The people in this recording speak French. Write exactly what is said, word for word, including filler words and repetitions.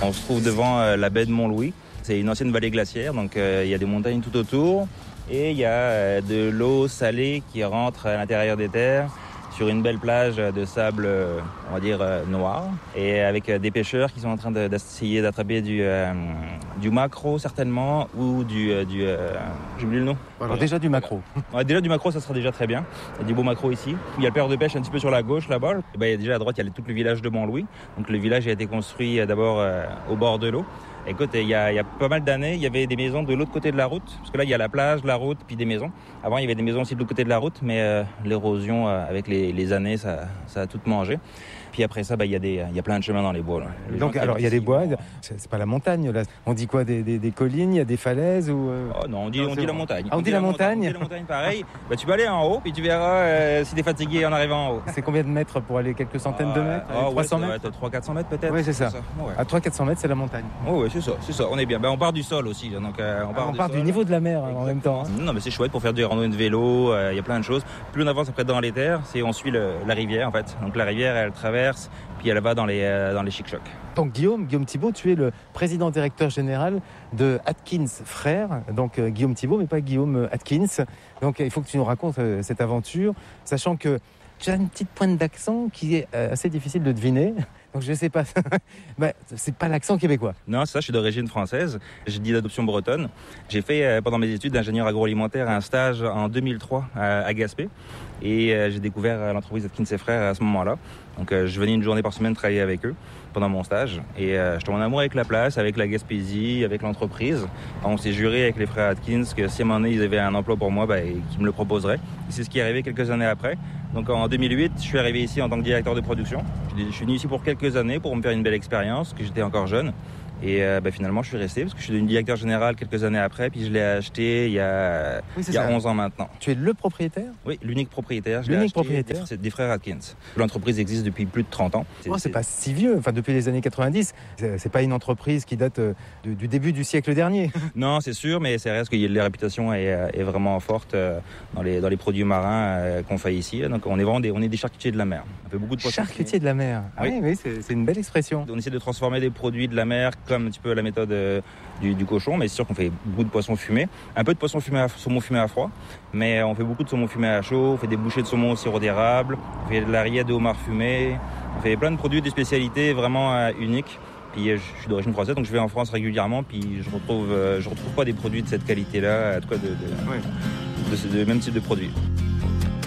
On se trouve devant euh, la baie de Mont-Louis. C'est une ancienne vallée glaciaire, donc euh, il y a des montagnes tout autour. Et il y a euh, de l'eau salée qui rentre à l'intérieur des terres sur une belle plage de sable, euh, on va dire, euh, noir. Et avec euh, des pêcheurs qui sont en train de, d'essayer d'attraper du, euh, du maquereau certainement, ou du... Euh, du euh, j'ai oublié le nom. Alors déjà du maquereau. Ouais, déjà du maquereau, ça sera déjà très bien. Il y a du beau maquereau ici. Il y a le père de pêche un petit peu sur la gauche là-bas. Et ben, il y a déjà à droite, il y a tout le village de Mont-Louis. Donc le village a été construit euh, d'abord euh, au bord de l'eau. Écoute, il y, a, il y a pas mal d'années, il y avait des maisons de l'autre côté de la route. Parce que là, il y a la plage, la route, puis des maisons. Avant, il y avait des maisons aussi de l'autre côté de la route, mais euh, l'érosion, euh, avec les, les années, ça, ça a tout mangé. Puis après ça, bah, il y a des, il y a plein de chemins dans les bois. Là. Les Donc, alors, il y a des bois, c'est, c'est pas la montagne, là. On dit quoi, des, des, des collines, il y a des falaises ou... Euh... Oh non, on dit, non, on dit la montagne. Ah, on, on dit la montagne, montagne. On dit la montagne, pareil. Bah, tu vas aller en haut, puis tu verras euh, si t'es fatigué en arrivant en haut. C'est combien de mètres pour aller quelques centaines ah, de mètres oh, trois cents ouais, mètres trois cents quatre cents mètres peut-être. Oui, c'est ça. C'est ça. Ouais. À trois cents quatre cents mètres, c'est la montagne. Oh, oui, c'est ça, c'est ça. On est bien. Ben, on part du sol aussi. Donc, euh, on part, ah, on du, part du niveau de la mer hein, en même temps. Hein. Non, mais c'est chouette pour faire du randonnée de vélo. Il euh, y a plein de choses. Plus on avance après dans les terres, c'est on suit le, la rivière en fait. Donc la rivière, elle traverse, puis elle va dans les euh, dans les chic-chocs. Donc Guillaume, Guillaume Thibault, tu es le président directeur général de Atkins Frères. Donc euh, Guillaume Thibault, mais pas Guillaume Atkins. Donc il faut que tu nous racontes euh, cette aventure, sachant que tu as une petite pointe d'accent qui est euh, assez difficile de deviner. Donc je sais pas, bah, c'est pas l'accent québécois. Non, c'est ça, je suis d'origine française. J'ai dit d'adoption bretonne. J'ai fait euh, pendant mes études d'ingénieur agroalimentaire un stage en deux mille trois à, à Gaspé. Et euh, j'ai découvert euh, l'entreprise Atkins et Frères à ce moment-là. Donc euh, je venais une journée par semaine travailler avec eux pendant mon stage. Et euh, je tombe en amour avec la place, avec la Gaspésie, avec l'entreprise. On s'est juré avec les frères Atkins que si à un moment donné ils avaient un emploi pour moi, bah, qu'ils me le proposeraient. Et c'est ce qui est arrivé quelques années après. Donc en deux mille huit, je suis arrivé ici en tant que directeur de production. Je suis venu ici pour quelques années pour me faire une belle expérience, que j'étais encore jeune. Et euh, bah, finalement, je suis resté parce que je suis devenu directeur général quelques années après. Puis je l'ai acheté il y a, oui, il y a onze ans maintenant. Tu es le propriétaire ? Oui, l'unique propriétaire. Je l'unique l'ai acheté propriétaire. des, des frères Atkins. L'entreprise existe depuis plus de trente ans. C'est, oh, c'est, c'est pas si vieux. Enfin, depuis les années quatre-vingt-dix. C'est, c'est pas une entreprise qui date euh, du, du début du siècle dernier. Non, c'est sûr, mais c'est vrai que la réputation est, est vraiment forte euh, dans, les, dans les produits marins euh, qu'on fait ici. Donc on est vraiment des, on est des charcutiers de la mer. On fait beaucoup de poissons. Charcutiers de la mer. Ah oui, oui, oui c'est, c'est une belle expression. On essaie de transformer des produits de la mer comme un petit peu la méthode euh, du, du cochon, mais c'est sûr qu'on fait beaucoup de poissons fumés, un peu de poisson fumé à, saumon fumé à froid, mais on fait beaucoup de saumon fumé à chaud, on fait des bouchées de saumon au sirop d'érable, on fait de la rillette de homard fumé, on fait plein de produits, des spécialités vraiment euh, uniques. Puis je suis d'origine française, donc je vais en France régulièrement, puis je retrouve, euh, je retrouve pas des produits de cette qualité-là, en tout cas de, de, ouais. de, de, de même type de produits.